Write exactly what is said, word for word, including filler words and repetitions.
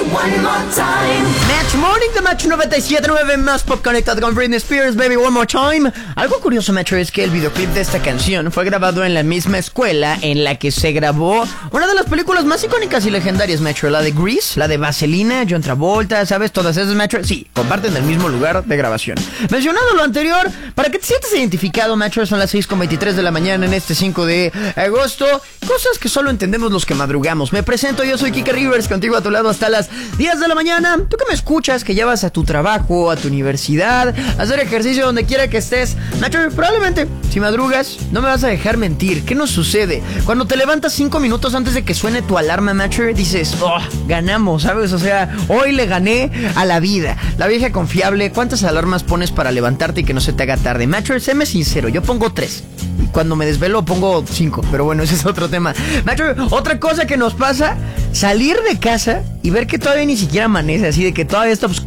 one more time. Match Morning de Match noventa y siete punto nueve, más pop conectado con Britney Spears, Baby One More Time. Algo curioso, Metro, es que el videoclip de esta canción fue grabado en la misma escuela en la que se grabó una de las películas más icónicas y legendarias, Metro, la de Grease, la de Vaselina, John Travolta, ¿sabes? Todas esas, Metro, sí, comparten el mismo lugar de grabación. Mencionado lo anterior, para que te sientas identificado, Metro, son las seis con veintitrés de la mañana en este cinco de agosto. Cosas que solo entendemos los que madrugamos. Me presento, yo soy Kike Rivers, contigo a tu lado hasta las diez de la mañana. Tú que me escuchas, que ya vas a tu trabajo, a tu universidad, a hacer ejercicio donde quiera que estés, Metro, probablemente, si madrugas, no me vas a dejar mentir. ¿Qué nos sucede? Cuando te levantas cinco minutos antes de que suene tu alarma, Metro, dices, oh, ganamos, ¿sabes? O sea, hoy le gané a la vida. La vieja confiable, ¿cuántas alarmas pones para levantarte y que no se te haga tarde? Metro, séme sincero, yo pongo tres. Cuando me desvelo pongo cinco, pero bueno, ese es otro tema. Metro, otra cosa que nos pasa, salir de casa y ver que todavía ni siquiera amanece, así de que todavía está